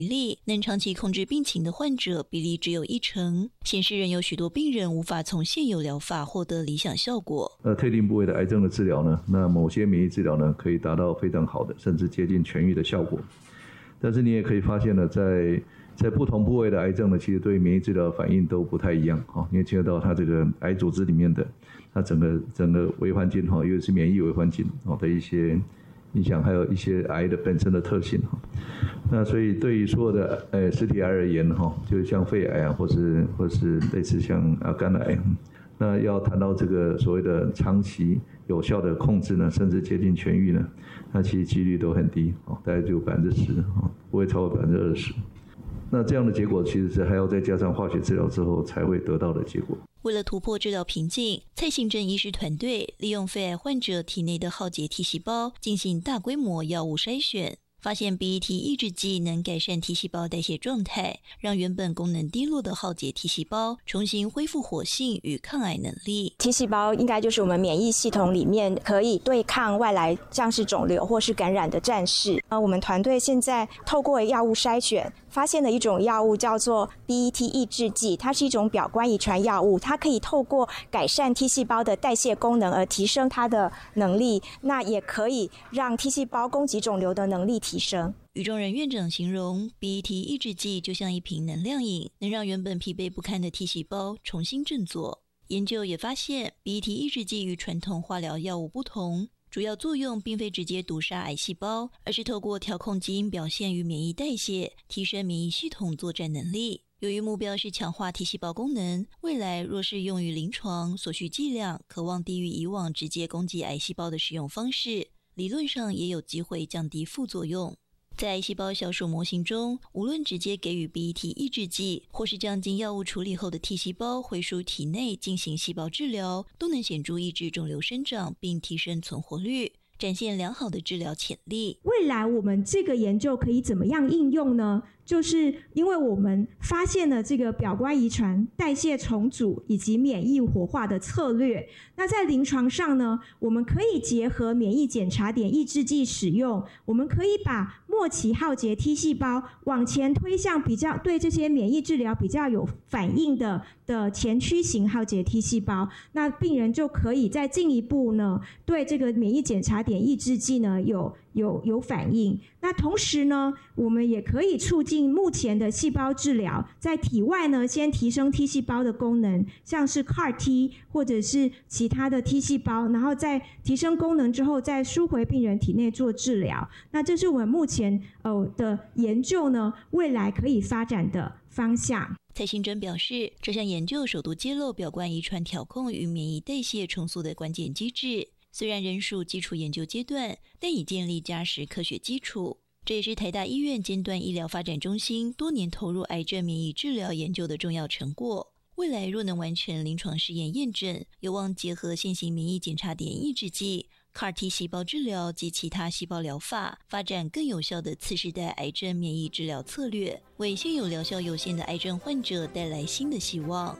例，能长期控制病情的患者比例只有1%，显示仍有许多病人无法从现有疗法获得理想效果。 特定部位的癌症的治疗呢，那某些免疫治疗呢，可以达到非常好的，甚至接近痊愈的效果。但是你也可以发现呢，在不同部位的癌症呢，其实对免疫治疗的反应都不太一样。你也听得到它这个癌组织里面的它整个微环境，尤其是免疫微环境的一些影响，还有一些癌的本身的特性。那所以对于所有的实体癌而言，就像肺癌啊，或是类似像肝癌，那要谈到这个所谓的长期有效的控制呢，甚至接近痊愈呢，那其实几率都很低，大概就10%，不会超过20%。那这样的结果其实是还要再加上化学治疗之后才会得到的结果。 为了突破治疗瓶颈，蔡信正医师团队利用肺癌患者体内的浩劫 T 细胞进行大规模药物筛选，发现 BET 抑制剂能改善 T 细胞代谢状态，让原本功能低落的浩劫 T 细胞重新恢复活性与抗癌能力。 T 细胞应该就是我们免疫系统里面可以对抗外来像是肿瘤或是感染的战士。我们团队现在透过药物筛选发现了一种药物叫做 BET 抑制剂，它是一种表观遗传药物，它可以透过改善 T 细胞的代谢功能而提升它的能力，那也可以让 T 细胞攻击肿瘤的能力提升。 于中仁院长形容 BET 抑制剂就像一瓶能量饮，能让原本疲惫不堪的 T 细胞重新振作。研究也发现 BET 抑制剂与传统化疗药物不同，主要作用并非直接毒杀癌细胞，而是透过调控基因表现与免疫代谢，提升免疫系统作战能力。由于目标是强化 T 细胞功能，未来若是用于临床，所需剂量可望低于以往直接攻击癌细胞的使用方式，理论上也有机会降低副作用。在癌细胞小鼠模型中，无论直接给予 BET 抑制剂，或是将经药物处理后的 T 细胞回输体内进行细胞治疗，都能显著抑制肿瘤生长并提升存活率，展现良好的治疗潜力。 未来我们这个研究可以怎么样应用呢？就是因为我们发现了这个表观遗传、代谢重组以及免疫活化的策略。那在临床上呢，我们可以结合免疫检查点抑制剂使用，我们可以把末期浩劫 T 细胞往前推向比较对这些免疫治疗比较有反应的前驱型浩劫 T 细胞，那病人就可以再进一步呢，对这个免疫检查点抑制剂呢有反应。那同时呢，我们也可以促进目前的细胞治疗，在体外呢先提升 T 细胞的功能，像是 CAR T 或者是其他的 T 细胞，然后在提升功能之后再输回病人体内做治疗。那这是我们目前的研究呢，未来可以发展的方向。 蔡信真表示，这项研究首度揭露表观遗传调控与免疫代谢重塑的关键机制，虽然仍属基础研究阶段，但已建立扎实科学基础。这也是台大医院尖端医疗发展中心多年投入癌症免疫治疗研究的重要成果。未来若能完成临床试验验证，有望结合现行免疫检查点抑制剂、CAR T 细胞治疗及其他细胞疗法，发展更有效的次世代癌症免疫治疗策略，为现有疗效有限的癌症患者带来新的希望。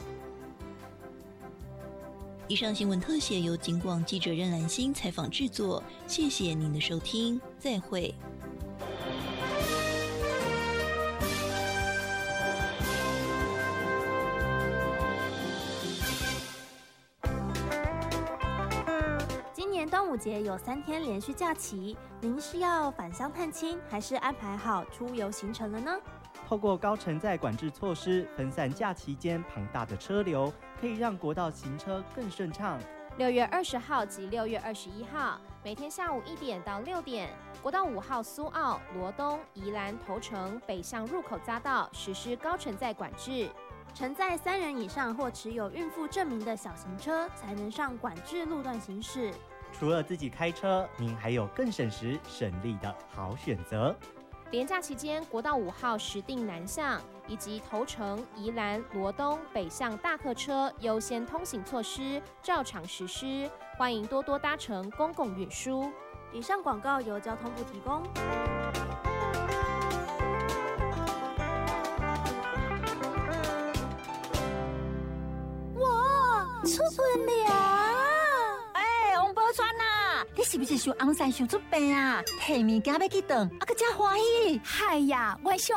以上新闻特写由警广记者任兰心采访制作，谢谢您的收听，再会。 今年端午节有3天连续假期，您是要返乡探亲，还是安排好出游行程了呢？ 透过高承载管制措施，分散假期间庞大的车流，可以让国道行车更顺畅。 6月20号及6月21号，每天下午1点到6点，国道5号苏澳、罗东、宜兰头城北向入口匝道实施高承载管制， 承载3人以上或持有孕妇证明的小型车才能上管制路段行驶。 除了自己开车，您还有更省时省力的好选择。 连假期间，国道5号石碇南向以及头城、宜兰、罗东北向大客车优先通行措施照常实施，欢迎多多搭乘公共运输。 以上广告由交通部提供。 哇，出门了！王宝钏呐，你是不是想红衫想出病啊？提物件要去顿，啊个真欢喜！ 嗨呀，我想